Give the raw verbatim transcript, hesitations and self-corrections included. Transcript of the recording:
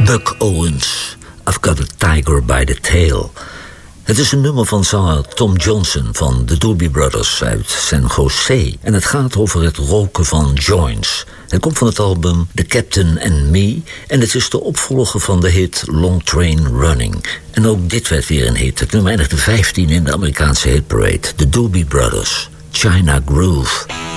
Buck Owens, I've Got a Tiger by the Tail. Het is een nummer van zanger Tom Johnson van de Doobie Brothers uit San Jose. En het gaat over het roken van joints. Het komt van het album The Captain and Me. En het is de opvolger van de hit Long Train Running. En ook dit werd weer een hit. Het nummer eindigde vijftien in de Amerikaanse hitparade. De Doobie Brothers, China Groove.